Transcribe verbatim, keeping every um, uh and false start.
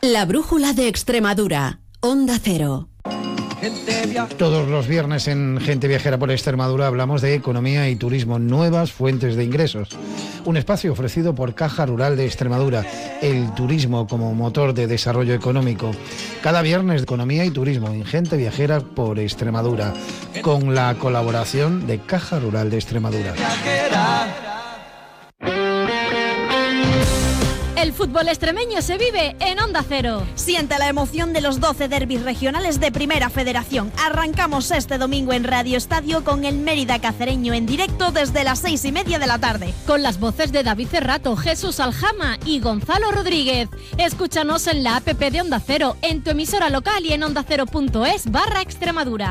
La brújula de Extremadura, Onda Cero. Todos los viernes en Gente Viajera por Extremadura hablamos de economía y turismo, nuevas fuentes de ingresos. Un espacio ofrecido por Caja Rural de Extremadura, el turismo como motor de desarrollo económico. Cada viernes economía y turismo en Gente Viajera por Extremadura, con la colaboración de Caja Rural de Extremadura. El fútbol extremeño se vive en Onda Cero. Siente la emoción de los doce derbis regionales de Primera Federación. Arrancamos este domingo en Radio Estadio con el Mérida Cacereño en directo desde las seis y media de la tarde. Con las voces de David Cerrato, Jesús Aljama y Gonzalo Rodríguez. Escúchanos en la app de Onda Cero, en tu emisora local y en ondacero punto es barra Extremadura.